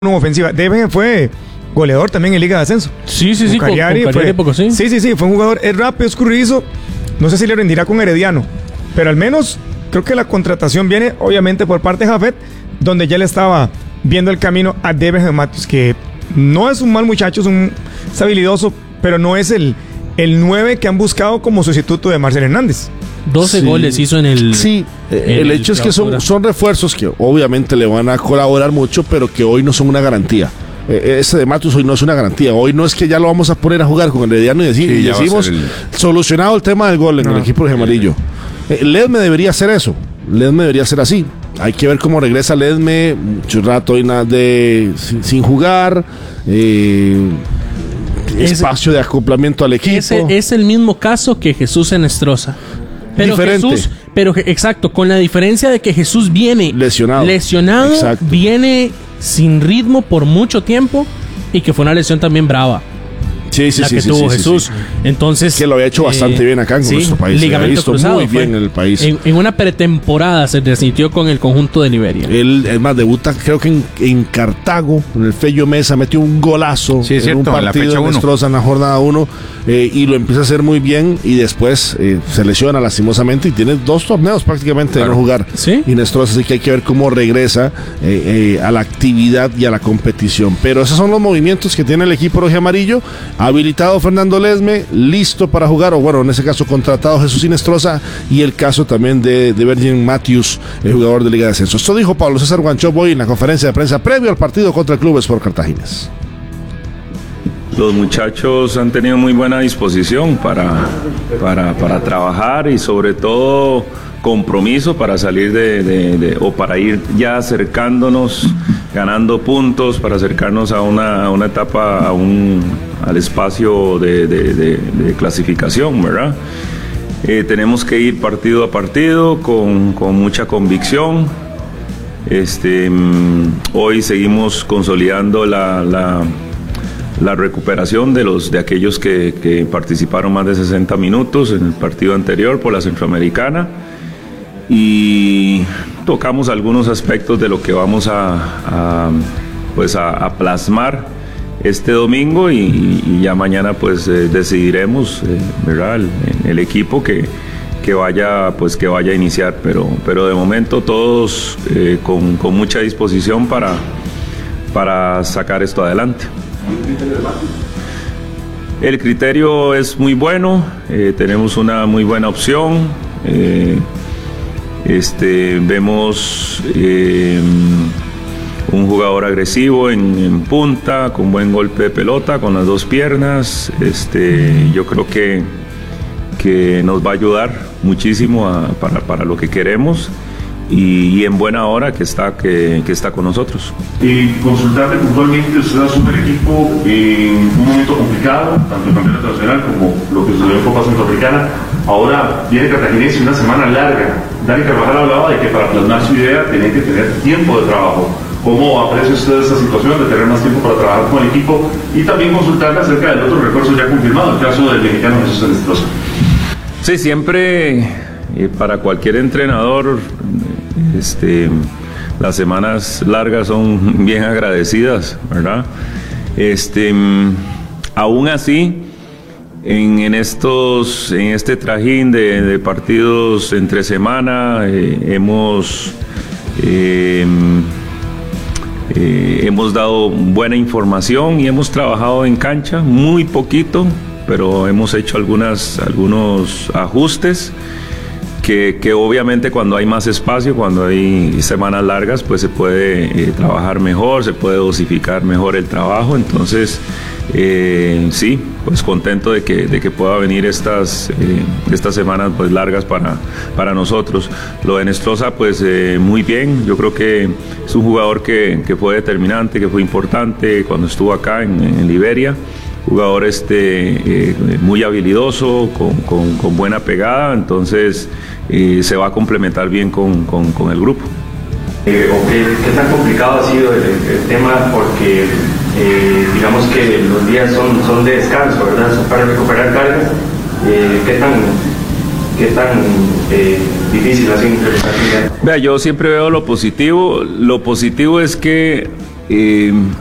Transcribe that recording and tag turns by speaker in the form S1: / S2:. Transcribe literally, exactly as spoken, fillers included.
S1: ofensiva. Deben fue goleador también en Liga de Ascenso.
S2: Sí, sí, sí,
S1: con Cagliari,
S2: con, con Cagliari
S1: fue,
S2: poco, sí.
S1: sí, sí, sí, fue un jugador, es rápido, escurridizo. No sé si le rendirá con Herediano, pero al menos creo que la contratación viene obviamente por parte de Jafet, donde ya le estaba viendo el camino a Deven Matthews, que no es un mal muchacho, es un es habilidoso, pero no es el, el nueve que han buscado como sustituto de Marcel Hernández.
S2: doce
S3: Sí.
S2: goles hizo en el...
S3: Sí,
S2: en
S3: el hecho es que son, son refuerzos que obviamente le van a colaborar mucho, pero que hoy no son una garantía. Eh, Ese de Matus hoy no es una garantía. Hoy no es que ya lo vamos a poner a jugar con el Herediano y, decir,
S4: Sí,
S3: y
S4: ya va a
S3: decimos
S4: ser el-
S3: solucionado el tema del gol en
S1: No.
S3: el equipo de Amarillo. Eh, Ledme debería hacer eso. Ledme debería ser así. Hay que ver cómo regresa Ledme. Mucho rato hoy nada de, sin, sin jugar. Eh,
S2: Ese-
S3: espacio de acoplamiento al equipo.
S2: Ese es el mismo caso que Jesús Enestrosa. Pero
S3: Diferente.
S2: Jesús, pero je- exacto, con la diferencia de que Jesús viene
S3: Lesionado.
S2: lesionado,
S3: Exacto.
S2: viene sin ritmo por mucho tiempo y que fue una lesión también brava.
S3: Sí, sí,
S2: la
S3: sí,
S2: que
S3: sí,
S2: tuvo
S3: sí, sí,
S2: Jesús.
S3: sí.
S2: Entonces,
S3: Que lo había hecho bastante bien acá en nuestro país. Se
S2: ligamento
S3: había visto
S2: cruzado,
S3: muy
S2: fue.
S3: bien en el país.
S2: En, en una pretemporada se resintió con el conjunto de Liberia.
S3: Él, es más, debuta creo que en, en Cartago, en el Fello Mesa, metió un golazo
S4: Sí, es
S3: en un
S4: cierto, en la
S3: partido
S4: fecha
S3: de
S4: uno.
S3: Nestrosa en la jornada uno eh, y lo empieza a hacer muy bien y después eh, se lesiona lastimosamente y tiene dos torneos prácticamente
S4: Claro.
S3: de no jugar.
S2: Sí.
S3: Y Nestrosa, así que hay que ver cómo regresa eh, eh, a la actividad y a la competición. Pero esos son los movimientos que tiene el equipo rojo y amarillo. Habilitado Fernando Ledme, listo para jugar, o bueno, en ese caso contratado Jesús Inestrosa, y el caso también de, de Virgin Matthews, el jugador de Liga de Ascenso. Esto dijo Pablo César Guanchop hoy en la conferencia de prensa previo al partido contra el Club Sport Cartaginés.
S5: Los muchachos han tenido muy buena disposición para, para, para trabajar y sobre todo compromiso para salir de, de- de- o para ir ya acercándonos, ganando puntos, para acercarnos a una, a una etapa, a un, al espacio de, de- de- de clasificación, ¿verdad? Eh, tenemos que ir partido a partido con, con mucha convicción. Este, mm, hoy seguimos consolidando la, la, la recuperación de los de aquellos que, que participaron más de sesenta minutos en el partido anterior por la Centroamericana y tocamos algunos aspectos de lo que vamos a, a, pues a, a plasmar este domingo y, y ya mañana pues eh, decidiremos eh, ¿verdad? El, el equipo que, que vaya pues que vaya a iniciar, pero, pero de momento todos eh, con, con mucha disposición para, para sacar esto adelante. El criterio es muy bueno, eh, tenemos una muy buena opción. eh, este, vemos eh, un jugador agresivo en, en punta, con buen golpe de pelota, con las dos piernas. Este, yo creo que, que nos va a ayudar muchísimo a- para, para lo que queremos y, y en buena hora que está, que, que está con nosotros.
S6: Y consultarle puntualmente, usted hace un equipo en un momento complicado, tanto en campeonato nacional como lo que sucedió en Copa Centroamericana. Ahora viene Cartaginés y una semana larga. Dani Carvajal hablaba de que para plasmar su idea tenía que tener tiempo de trabajo. ¿Cómo aprecia usted esta situación de tener más tiempo para trabajar con el equipo? Y también consultarle acerca del otro refuerzo ya confirmado, el caso del mexicano Jesús Enestrosa.
S5: Sí, siempre eh, para cualquier entrenador, este, las semanas largas son bien agradecidas, ¿verdad? Este, mm, aún así, en, en estos, en este trajín de, de partidos entre semana, eh, hemos eh, eh, hemos dado buena información y hemos trabajado en cancha, muy poquito, pero hemos hecho algunas, algunos ajustes que, que obviamente cuando hay más espacio, cuando hay semanas largas, pues se puede eh, trabajar mejor, se puede dosificar mejor el trabajo. Entonces, eh, sí, pues contento de que, de que pueda venir estas, eh, estas semanas pues largas para, para nosotros. Lo de Nestrosa, pues eh, muy bien, yo creo que es un jugador que, que fue determinante, que fue importante cuando estuvo acá en, en Liberia. Jugador este, eh, muy habilidoso, con, con, con buena pegada, entonces eh, se va a complementar bien con, con, con el grupo.
S7: Eh, o qué, qué tan complicado ha sido el, el tema, porque eh, digamos que los días son, son de descanso, ¿verdad? Son para recuperar cargas. Eh, ¿Qué tan, qué tan eh, difícil ha sido implementar?
S5: Vea, yo siempre veo lo positivo. Lo positivo es que
S4: eh,